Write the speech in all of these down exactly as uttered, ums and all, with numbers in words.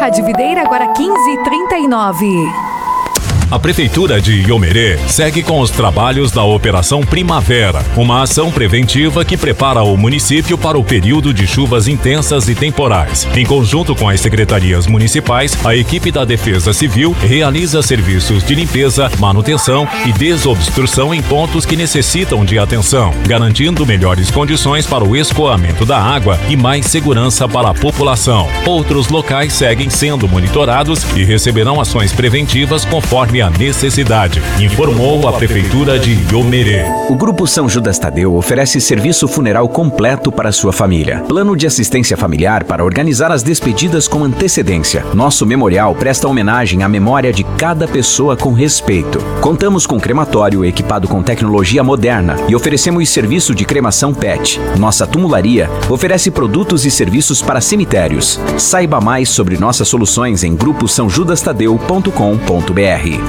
Rádio Videira, agora quinze e trinta e nove. A Prefeitura de Iomerê segue com os trabalhos da Operação Primavera, uma ação preventiva que prepara o município para o período de chuvas intensas e temporais. Em conjunto com as secretarias municipais, a equipe da Defesa Civil realiza serviços de limpeza, manutenção e desobstrução em pontos que necessitam de atenção, garantindo melhores condições para o escoamento da água e mais segurança para a população. Outros locais seguem sendo monitorados e receberão ações preventivas conforme a necessidade, informou a Prefeitura de Iomerê. O Grupo São Judas Tadeu oferece serviço funeral completo para sua família. Plano de assistência familiar para organizar as despedidas com antecedência. Nosso memorial presta homenagem à memória de cada pessoa com respeito. Contamos com crematório equipado com tecnologia moderna e oferecemos serviço de cremação P E T. Nossa tumularia oferece produtos e serviços para cemitérios. Saiba mais sobre nossas soluções em grupo são judas tadeu ponto com ponto br.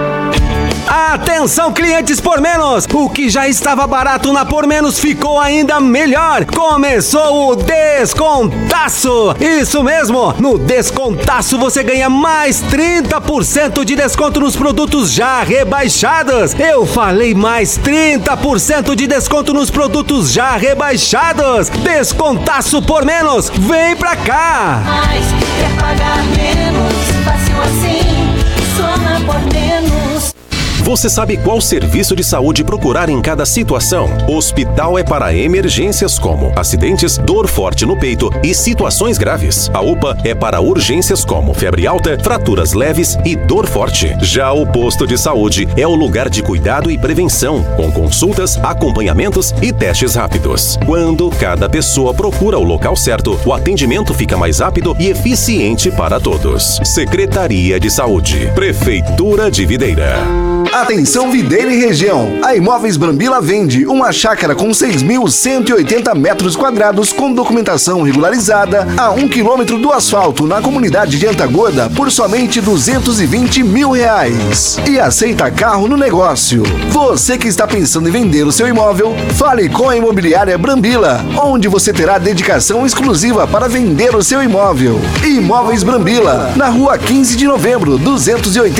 Atenção, clientes por menos! O que já estava barato na Por Menos ficou ainda melhor! Começou o Descontaço! Isso mesmo! No Descontaço você ganha mais trinta por cento de desconto nos produtos já rebaixados! Eu falei mais trinta por cento de desconto nos produtos já rebaixados! Descontaço Por Menos! Vem pra cá! Mas quer pagar menos? Fácil assim, só na Por Menos. Você sabe qual serviço de saúde procurar em cada situação? O hospital é para emergências como acidentes, dor forte no peito e situações graves. A U P A é para urgências como febre alta, fraturas leves e dor forte. Já o posto de saúde é o lugar de cuidado e prevenção, com consultas, acompanhamentos e testes rápidos. Quando cada pessoa procura o local certo, o atendimento fica mais rápido e eficiente para todos. Secretaria de Saúde, Prefeitura de Videira. Atenção Videira e região, a Imóveis Brambila vende uma chácara com seis mil cento e oitenta metros quadrados com documentação regularizada a um quilômetro do asfalto na comunidade de Antagorda por somente duzentos e vinte mil reais. E aceita carro no negócio. Você que está pensando em vender o seu imóvel, fale com a Imobiliária Brambila, onde você terá dedicação exclusiva para vender o seu imóvel. Imóveis Brambila, na rua quinze de novembro, duzentos e oitenta.